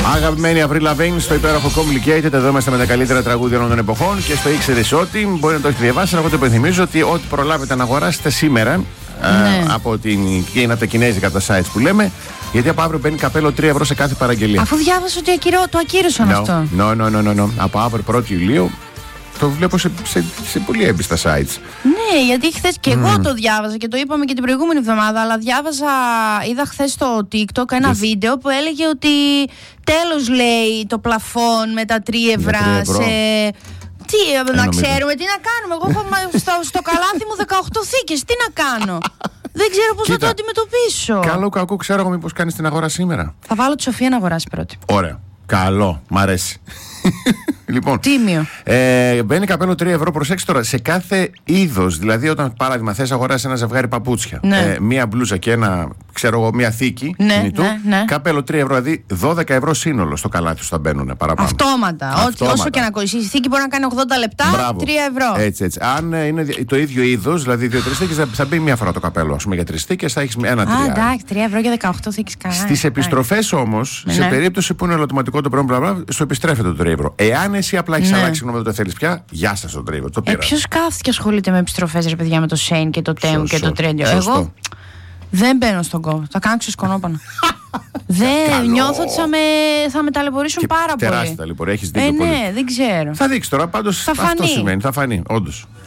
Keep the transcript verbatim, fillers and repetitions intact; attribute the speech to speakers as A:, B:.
A: Αγαπημένη Avril Lavigne στο υπέροχο Complicated. Εδώ είμαστε με τα καλύτερα τραγούδια όλων των εποχών. Και στο ήξερες ότι, μπορεί να το έχετε διαβάσει, αλλά εγώ το υπενθυμίζω ότι ό,τι προλάβετε να αγοράσετε σήμερα, ναι. α, από, την, από τα κινέζικα τα sites που λέμε, γιατί από αύριο μπαίνει καπέλο τρία ευρώ σε κάθε παραγγελία.
B: Αφού διάβασα ότι ακυρώ, το ακύρωσαν
A: no, αυτό. No, no, no, no, no. Από αύριο πρώτη Ιουλίου το βλέπω σε, σε, σε πολύ έμπιστα sites.
B: Ναι, γιατί χθες και mm. εγώ το διάβαζα και το είπαμε και την προηγούμενη εβδομάδα, αλλά διάβαζα, είδα χθες στο TikTok ένα yes. βίντεο που έλεγε ότι τέλος, λέει, το πλαφόν με τα τρία ευρώ σε... Τι, ε, να νομίζω. Ξέρουμε τι να κάνουμε. Εγώ έχω στο, στο καλάθι μου δεκαοκτώ θήκες. Τι να κάνω. Δεν ξέρω πώς θα το αντιμετωπίσω.
A: Καλό κακό, ξέρω εγώ μήπως κάνεις την αγορά σήμερα.
B: Θα βάλω τη Σοφία να αγοράσει πρώτη.
A: Ωραία. Καλό. Μ' αρέσει. Λοιπόν,
B: τίμιο.
A: Ε, μπαίνει καπέλο τρία ευρώ, προσέξτε τώρα, σε κάθε είδος. Δηλαδή, όταν παράδειγμα θες αγοράσει ένα ζευγάρι παπούτσια, ναι. ε, μία μπλούζα και ένα, ξέρω εγώ, μία θήκη. Ναι, κινητού, ναι, ναι. Καπέλο τρία ευρώ, δηλαδή δώδεκα ευρώ σύνολο στο καλάθι σου θα μπαίνουν παραπάνω.
B: Αυτόματα. Αυτόματα. Όσο και να κολλήσει. Η θήκη μπορεί να κάνει ογδόντα λεπτά, μπράβο. τρία ευρώ.
A: Έτσι, έτσι. Αν ε, είναι το ίδιο είδος, δηλαδή δύο-τρεις θήκες, θα, θα μπει μία φορά το καπέλο. Α πούμε για τρεις θήκες θα έχει ένα τρία.
B: Α, εντάξει, τρία ευρώ για δεκαοκτώ θήκες καλά.
A: Στις επιστροφές όμως, σε περίπτωση που είναι ελαττωματικό το πρόβλημα, σου επιστρέφεται το τρία ευρώ. Εάν εσύ απλά έχει αλλάξει γνώμη, δεν το θέλει πια, γεια σας το τρία ευρώ. Το πήρα.
B: Ε, ποιος κάθεται και ασχολείται με επιστροφές, ρε παιδιά, με το Σέιν και το Τέμ και το Τρέντιο. Εγώ δεν μπαίνω στον κόπο. Θα κάνω ξεσκονόπανα. Δεν νιώθω ότι θα με, θα με ταλαιπωρήσουν και πάρα
A: τεράστια
B: πολύ.
A: Τεράστια ταλαιπωρία, έχεις δίκιο.
B: Ε,
A: πολύ.
B: Ναι, δεν ξέρω.
A: Θα δείξει τώρα, πάντως αυτό σημαίνει, θα φανεί, όντως.